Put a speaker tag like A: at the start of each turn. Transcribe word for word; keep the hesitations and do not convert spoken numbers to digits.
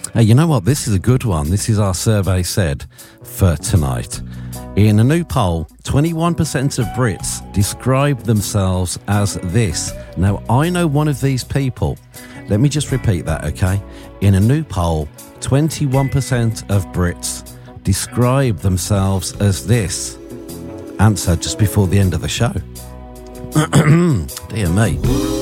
A: Hey, you know what? This is a good one. This is our survey said for tonight. In a new poll, twenty-one percent of Brits describe themselves as this. Now, I know one of these people. Let me just repeat that, okay? In a new poll, twenty-one percent of Brits describe themselves as this. Answer just before the end of the show. Dear me.